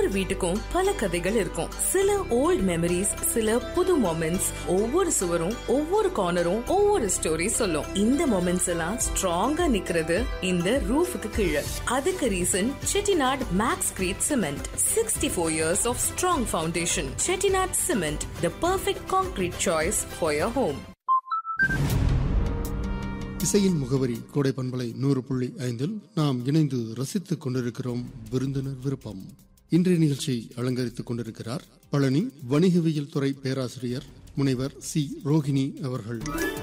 ஒவ்வொரு வீட்டுக்கும் பல கதைகள் இருக்கும். சில ஓல்ட் மெமரிஸ், சில புது மொமெண்ட்ஸ். ஒவ்வொரு சுவரும் ஒவ்வொரு கார்னரும் ஒவ்வொரு ஸ்டோரி சொல்லும். இந்த மொமெண்ட்ஸ் எல்லாம் ஸ்ட்ராங்கா நிக்கிறது இந்த ரூஃபுக்கு கீழே. அதுக்கு reason Chettinad maths greet cement. 64 years of strong foundation. Chettinad Cement, the perfect concrete choice for your home. இசையின் முகவரி கோடை பண்பலை 100.5 நாம் இணைந்து ரசித்துக் கொண்டிருக்கிறோம் விருந்தினர் விருப்பம். இன்றைய நிகழ்ச்சியை அலங்கரித்துக் கொண்டிருக்கிறார் பழனி வணிகவியல் துறை பேராசிரியர் முனைவர் சி. ரோகிணி அவர்கள்.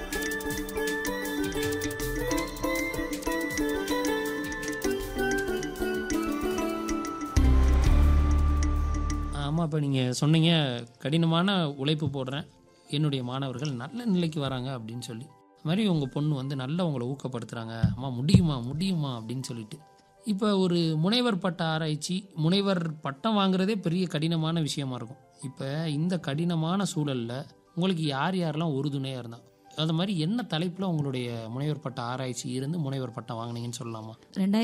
ஆமாம், இப்போ நீங்கள் சொன்னீங்க கடினமான உழைப்பு போடுறேன், என்னுடைய மாணவர்கள் நல்ல நிலைக்கு வராங்க அப்படின்னு சொல்லி. அது மாதிரி உங்கள் பொண்ணு வந்து நல்லா உங்களை ஊக்கப்படுத்துகிறாங்க, அம்மா முடியுமா முடியுமா அப்படின்னு சொல்லிட்டு. இப்போ ஒரு முனைவர் பட்ட ஆராய்ச்சி, முனைவர் பட்டம் வாங்குறதே பெரிய கடினமான விஷயமா இருக்கும். இப்போ இந்த கடினமான சூழலில் உங்களுக்கு யார் யாரெல்லாம் உறுதுணையாக இருந்தால், அது மாதிரி என்ன தலைப்பில் உங்களுடைய முனைவர் பட்ட ஆராய்ச்சி இருந்து முனைவர் பட்டம் வாங்கினீங்கன்னு சொல்லலாமா?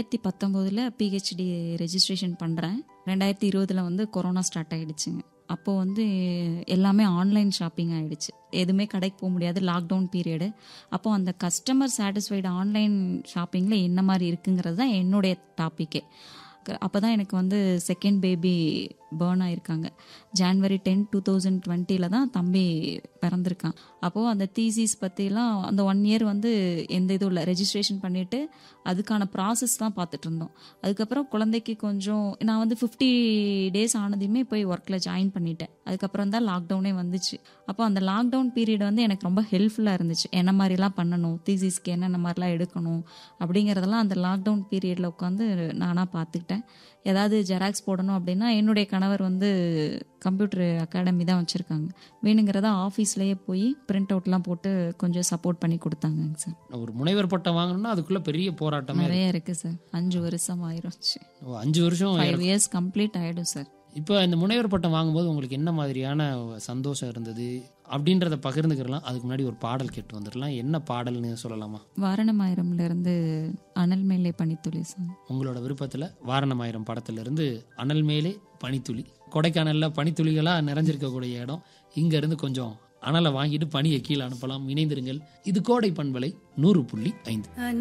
2019 பிஹெச்டி ரெஜிஸ்ட்ரேஷன் பண்ணுறேன். 2020 வந்து கொரோனா ஸ்டார்ட் ஆகிடுச்சுங்க. அப்போது வந்து எல்லாமே ஆன்லைன் ஷாப்பிங் ஆகிடுச்சு. எதுவுமே கடைக்கு போக முடியாது, லாக்டவுன் பீரியடு. அப்போது அந்த கஸ்டமர் சாட்டிஸ்ஃபைடு ஆன்லைன் ஷாப்பிங்கில் என்ன மாதிரி இருக்குங்கிறது தான் என்னுடைய டாப்பிக்கே. அப்போ தான் எனக்கு வந்து செகண்ட் பேபி பேர்ன் ஆகிருக்காங்க. January 10, 2020 தான் தம்பி பிறந்திருக்கான். அப்போது அந்த தீசிஸ் பற்றிலாம் அந்த 1 year வந்து எந்த இதுவும் இல்லை, ரெஜிஸ்ட்ரேஷன் பண்ணிவிட்டு அதுக்கான ப்ராசஸ் தான் பார்த்துட்டு இருந்தோம். அதுக்கப்புறம் குழந்தைக்கு கொஞ்சம் நான் வந்து 50 days ஆனதையுமே போய் ஒர்க்கில் ஜாயின் பண்ணிட்டேன். அதுக்கப்புறம் தான் லாக்டவுனே வந்துச்சு. அப்போ அந்த லாக்டவுன் பீரியட் வந்து எனக்கு ரொம்ப ஹெல்ப்ஃபுல்லாக இருந்துச்சு. என்ன மாதிரிலாம் பண்ணணும், தீசிஸ்க்கு என்னென்ன மாதிரிலாம் எடுக்கணும் அப்படிங்கிறதெல்லாம் அந்த லாக்டவுன் பீரியடில் உட்காந்து நானாக பார்த்துக்கிட்டேன். ஏதாவது ஜெராக்ஸ் போடணும் அப்படின்னா என்னுடைய கணவர் வந்து கம்ப்யூட்டர் அகாடமி தான் வச்சுருக்காங்க. வேணுங்கிறத ஆஃபீஸ்லேயே போய் பிரிண்ட் அவுட்லாம் போட்டு கொஞ்சம் சப்போர்ட் பண்ணி கொடுத்தாங்க சார். ஒரு முனைவர் பட்டம் வாங்கணும்னா அதுக்குள்ளே பெரிய போராட்டம் நிறைய இருக்குது சார். 5 வருஷம் ஆயிடுச்சு. 5 வருஷம் 5 years கம்ப்ளீட் ஆகிடும் சார். இப்போ இந்த முனைவர் பட்டம் வாங்கும்போது உங்களுக்கு என்ன மாதிரியான சந்தோஷம் இருந்தது அப்படின்றத பகிர்ந்துக்கிறலாம். அதுக்கு முன்னாடி ஒரு பாடல் கேட்டு வந்துடலாம். என்ன பாடல்னு சொல்லலாமா? வாரணமாயிரம்லேருந்து அனல் மேலே பனித்துளி சார். உங்களோட விருப்பத்தில் வாரணமாயிரம் படத்துலேருந்து அனல் மேலே பனித்துளி. கொடைக்கானலில் பனித்துளிகளாக நிறைஞ்சிருக்கக்கூடிய இடம். இங்கேருந்து கொஞ்சம் அனலை வாங்கிட்டு பனியை கீழே அனுப்பலாம். இணைந்திருங்கள். இது கோடை பண்பலை 100.5.